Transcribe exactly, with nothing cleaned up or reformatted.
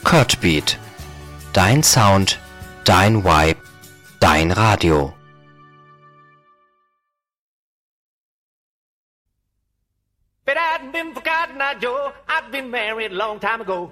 Kurtbeat. Dein Sound, dein Vibe, dein Radio. But I hadn't been forgotten, now, Joe. I'd been married a long time ago.